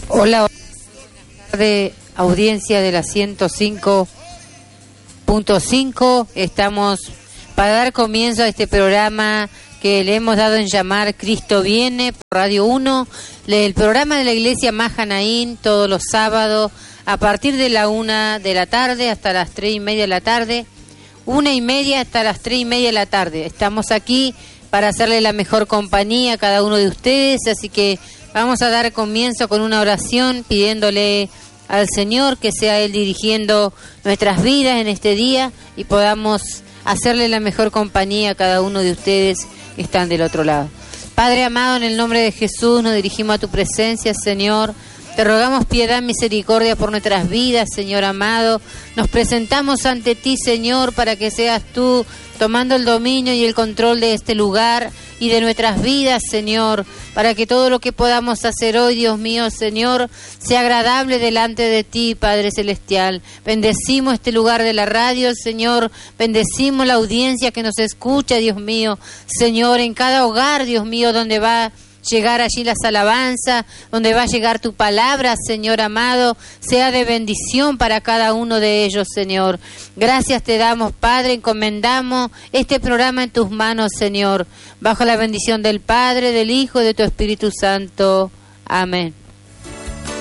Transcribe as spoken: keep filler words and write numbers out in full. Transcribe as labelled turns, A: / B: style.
A: Hola, de audiencia de la ciento cinco punto cinco. Estamos para dar comienzo a este programa que le hemos dado en llamar Cristo Viene por Radio uno, el programa de la Iglesia Mahanaín, todos los sábados a partir de la una de la tarde hasta las tres y media de la tarde, una y media hasta las tres y media de la tarde. Estamos aquí para hacerle la mejor compañía a cada uno de ustedes, así que vamos a dar comienzo con una oración pidiéndole al Señor que sea Él dirigiendo nuestras vidas en este día y podamos hacerle la mejor compañía a cada uno de ustedes que están del otro lado. Padre amado, en el nombre de Jesús nos dirigimos a tu presencia, Señor. Te rogamos piedad, misericordia por nuestras vidas, Señor amado. Nos presentamos ante ti, Señor, para que seas tú tomando el dominio y el control de este lugar y de nuestras vidas, Señor, para que todo lo que podamos hacer hoy, Dios mío, Señor, sea agradable delante de ti, Padre Celestial. Bendecimos este lugar de la radio, Señor, bendecimos la audiencia que nos escucha, Dios mío, Señor, en cada hogar, Dios mío, donde va llegar allí las alabanzas, donde va a llegar tu palabra, Señor amado, sea de bendición para cada uno de ellos, Señor. Gracias te damos, Padre, encomendamos este programa en tus manos, Señor, bajo la bendición del Padre, del Hijo y de tu Espíritu Santo. Amén.